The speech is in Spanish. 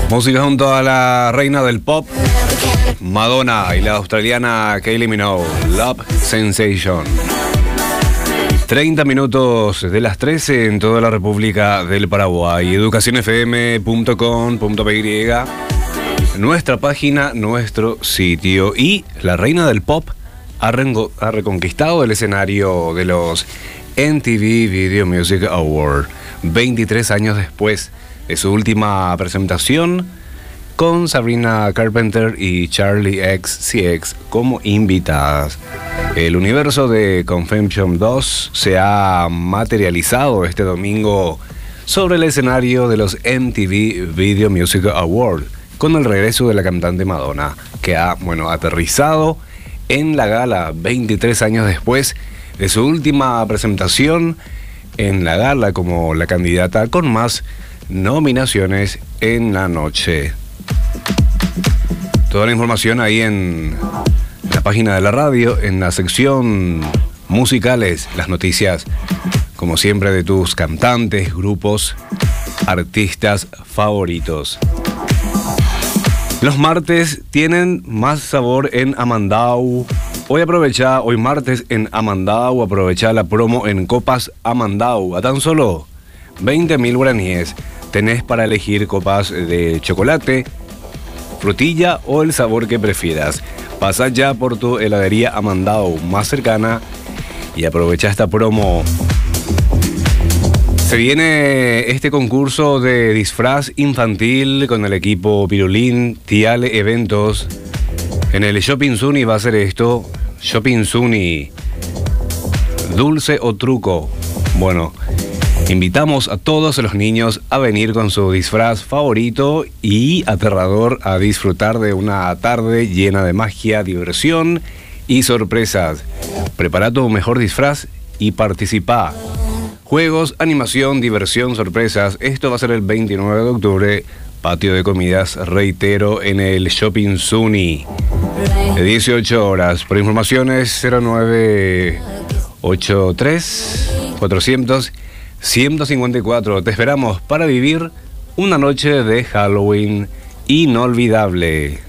Música junto a la reina del pop, Madonna, y la australiana Kylie Minogue, Love Sensation. 30 minutos de las 13 en toda la República del Paraguay. educacionfm.com.py, nuestra página, nuestro sitio. Y la reina del pop ha reconquistado el escenario de los MTV Video Music Awards 23 años después de su última presentación, con Sabrina Carpenter y Charli XCX como invitadas. El universo de Confessions 2 se ha materializado este domingo sobre el escenario de los MTV Video Music Awards, con el regreso de la cantante Madonna, que ha aterrizado en la gala 23 años después de su última presentación en la gala como la candidata con más nominaciones en la noche. Toda la información ahí en la página de la radio, en la sección musicales, las noticias, como siempre, de tus cantantes, grupos, artistas favoritos. Los martes tienen más sabor en Amandau. Hoy martes en Amandau, aprovecha la promo en Copas Amandau. A tan solo 20.000 guaraníes tenés para elegir copas de chocolate, frutilla o el sabor que prefieras. Pasa ya por tu heladería Amandau más cercana y aprovecha esta promo. Se viene este concurso de disfraz infantil con el equipo Pirulín Tiale Eventos. En el Shopping Zuni va a ser esto. Shopping Zuni, dulce o truco. Bueno, invitamos a todos los niños a venir con su disfraz favorito y aterrador a disfrutar de una tarde llena de magia, diversión y sorpresas. Prepara tu mejor disfraz y participa. Juegos, animación, diversión, sorpresas. Esto va a ser el 29 de octubre, patio de comidas, reitero, en el Shopping Zuni, de 18 horas. Por informaciones 0983 400 154. Te esperamos para vivir una noche de Halloween inolvidable.